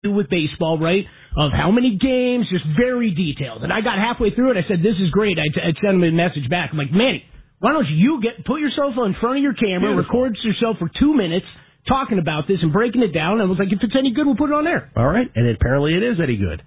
do with baseball, right? Of how many games, just very detailed. And I got halfway through it. I said, "This is great." I sent him a message back. I'm like, "Manny, why don't you put yourself in front of your camera, record yourself for 2 minutes talking about this and breaking it down?" And I was like, "If it's any good, we'll put it on there." All right, and apparently it is any good.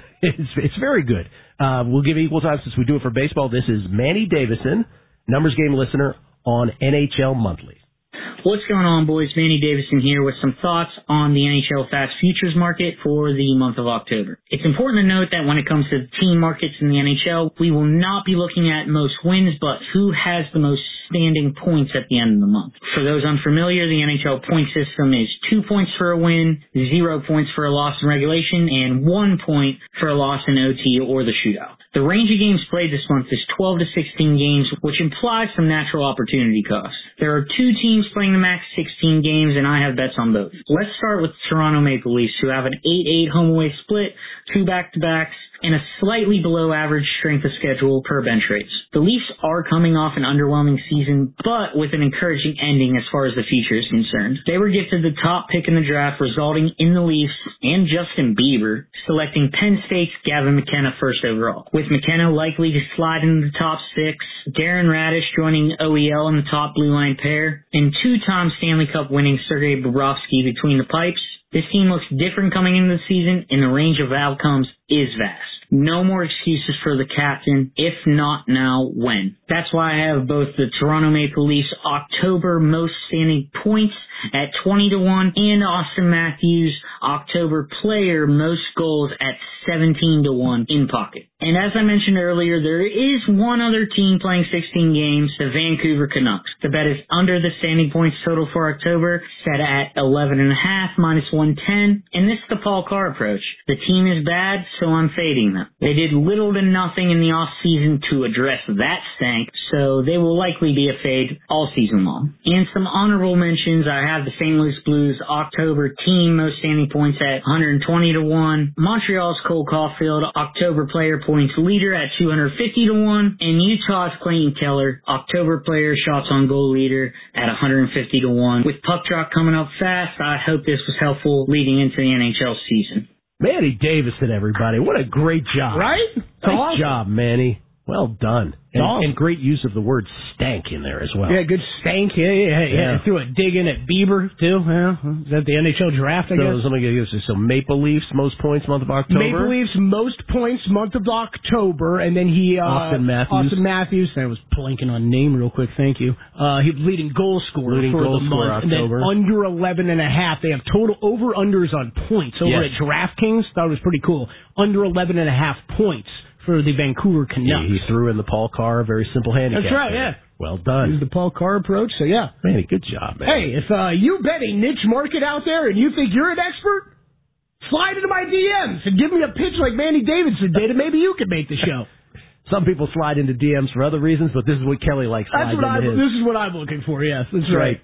It's very good. We'll give equal time since we do it for baseball. This is Manny Davison, Numbers Game listener on NHL Monthly. What's going on, boys? Manny Davison here with some thoughts on the NHL Fast Futures market for the month of October. It's important to note that when it comes to the team markets in the NHL, we will not be looking at most wins, but who has the most standing points at the end of the month. For those unfamiliar, the NHL point system is 2 points for a win, 0 points for a loss in regulation, and 1 point for a loss in OT or the shootout. The range of games played this month is 12 to 16 games, which implies some natural opportunity costs. There are 2 teams playing the max 16 games, and I have bets on both. Let's start with the Toronto Maple Leafs, who have an 8-8 home-away split, 2 back-to-backs, and a slightly below average strength of schedule per bench rates. The Leafs are coming off an underwhelming season, but with an encouraging ending as far as the future is concerned. They were gifted the top pick in the draft, resulting in the Leafs and Justin Bieber selecting Penn State's Gavin McKenna first overall. With McKenna likely to slide into the top 6, Darren Radish joining OEL in the top blue line pair, and 2-time Stanley Cup winning Sergei Bobrovsky between the pipes, this team looks different coming into the season, and the range of outcomes is vast. No more excuses for the captain. If not now, when? That's why I have both the Toronto Maple Leafs October most standing points at 20 to 1 and Austin Matthews October player most goals at 17 to 1 in pocket. And as I mentioned earlier, there is one other team playing 16 games, the Vancouver Canucks. The bet is under the standing points total for October, set at 11.5 minus 110. And this is the Paul Carr approach. The team is bad, so I'm fading them. They did little to nothing in the offseason to address that stank, so they will likely be a fade all season long. And some honorable mentions, I have the St. Louis Blues October team most standing points at 120 to 1, Montreal's Cole Caulfield October player points leader at 250 to 1, and Utah's Clayton Keller October player shots on goal leader at 150 to 1. With puck drop coming up fast, I hope this was helpful leading into the NHL season. Manny Davison, everybody. What a great job. Right? Nice job, Manny. Well done. And great use of the word stank in there as well. Yeah, good stank. Yeah. Threw a dig in at Bieber, too. Yeah. Is that the NHL draft, I guess? Let me get you. So Maple Leafs, most points, month of October. Maple Leafs, most points, month of October. And then Austin Matthews. I was blanking on name real quick. Thank you. He was leading goal scorer for the month. October. And then under 11.5. They have total over-unders on points over at DraftKings. Thought it was pretty cool. Under 11.5 points for the Vancouver Canucks. Yeah, he threw in the Paul Carr, very simple handicap. That's right, yeah. Well done. Use the Paul Carr approach, so yeah. Manny, good job, man. Hey, if you bet a niche market out there and you think you're an expert, slide into my DMs and give me a pitch like Manny Davidson did, and maybe you could make the show. Some people slide into DMs for other reasons, but this is what Kelly likes. This is what I'm looking for, yes. That's right.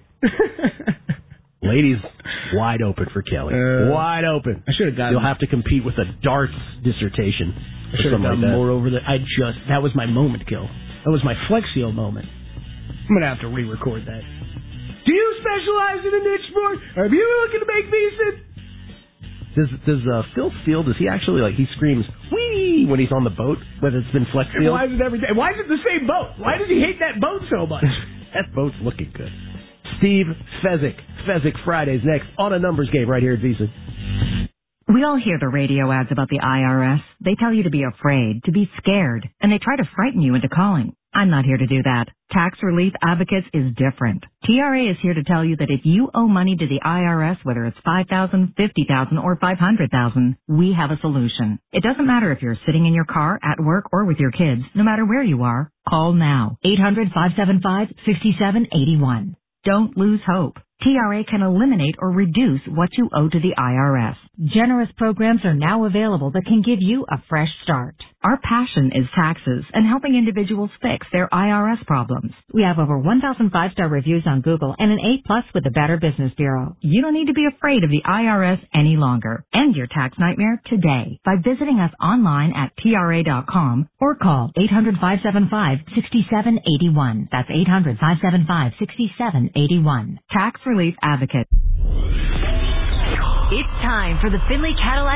Ladies, wide open for Kelly. Wide open. I should have gotten... You'll have to compete with a darts dissertation. I should have gotten more over that. That was my moment, Gil. That was my Flexio moment. I'm going to have to re-record that. Do you specialize in a niche sport? Are you looking to make decent? Does Phil Steele, does he actually, he screams, wee, when he's on the boat, whether it's been Flex Field? Why is it every day? Why is it the same boat? Why does he hate that boat so much? That boat's looking good. Steve Fezzik. Fezzik Fridays next on a numbers game right here at VEASAN. We all hear the radio ads about the IRS. They tell you to be afraid, to be scared, and they try to frighten you into calling. I'm not here to do that. Tax Relief Advocates is different. TRA is here to tell you that if you owe money to the IRS, whether it's $5,000, $50,000, or $500,000, we have a solution. It doesn't matter if you're sitting in your car, at work, or with your kids. No matter where you are, call now. 800-575-6781. Don't lose hope. TRA can eliminate or reduce what you owe to the IRS. Generous programs are now available that can give you a fresh start. Our passion is taxes and helping individuals fix their IRS problems. We have over 1,000 5-star reviews on Google and an A+ with the Better Business Bureau. You don't need to be afraid of the IRS any longer. End your tax nightmare today by visiting us online at TRA.com or call 800-575-6781. That's 800-575-6781. Tax Relief Advocate. It's time for the Findlay Cadillac